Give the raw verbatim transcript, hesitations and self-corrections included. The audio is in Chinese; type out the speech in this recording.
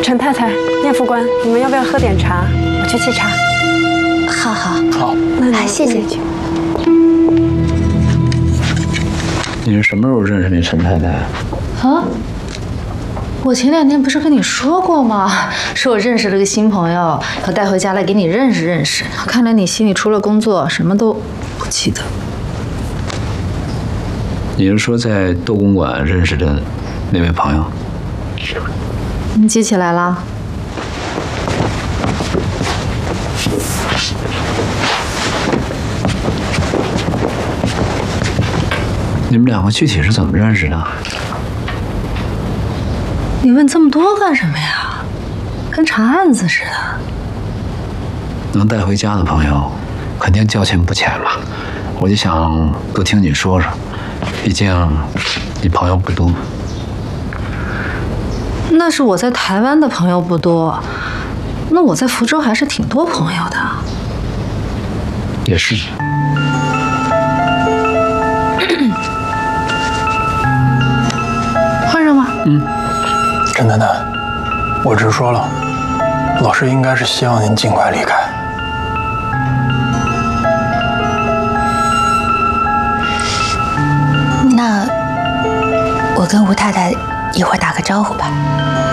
陈太太、聂副官，你们要不要喝点茶？我去沏茶。 好好好， 那你哎，谢谢。 你是什么时候认识那陈太太？ 啊？我前两天不是跟你说过吗？说我认识了个新朋友，要带回家来给你认识认识。看来你心里除了工作，什么都不记得。 你是说在窦公馆认识的那位朋友？ 你记起来了？ 你们两个具体是怎么认识的？ 你问这么多干什么呀？跟查案子似的。 能带回家的朋友，肯定交情不浅了。我就想多听你说说，毕竟你朋友不多。 那是我在台湾的朋友不多，那我在福州还是挺多朋友的。 也是。 换上吧。 嗯。 陈太太，我直说了，老师应该是希望您尽快离开。 那我跟吴太太一会儿打个招呼吧。